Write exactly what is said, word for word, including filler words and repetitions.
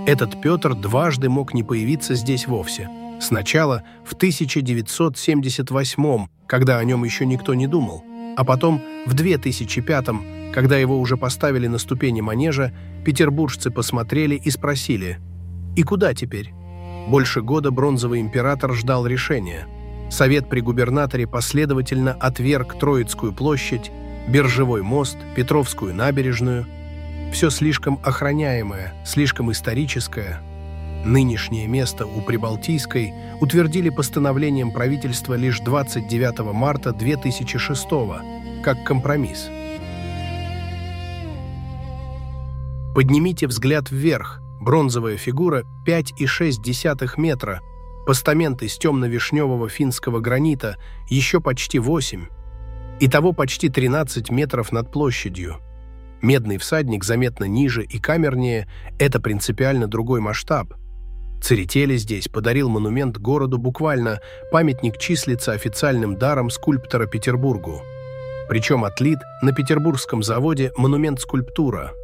Этот Петр дважды мог не появиться здесь вовсе. Сначала в тысяча девятьсот семьдесят восьмом, когда о нем еще никто не думал, а потом в две тысячи пятом, когда его уже поставили на ступени манежа, петербуржцы посмотрели и спросили: «И куда теперь?» Больше года бронзовый император ждал решения. Совет при губернаторе последовательно отверг Троицкую площадь, Биржевой мост, Петровскую набережную. Все слишком охраняемое, слишком историческое. Нынешнее место у Прибалтийской утвердили постановлением правительства лишь двадцать девятого марта две тысячи шестого, как компромисс. Поднимите взгляд вверх. Бронзовая фигура пять и шесть десятых метра, постамент из темно-вишневого финского гранита еще почти восемь. Итого почти тринадцать метров над площадью. Медный всадник заметно ниже и камернее – это принципиально другой масштаб. Церетели здесь подарил монумент городу буквально, памятник числится официальным даром скульптора Петербургу. Причем отлит на петербургском заводе монумент-скульптура.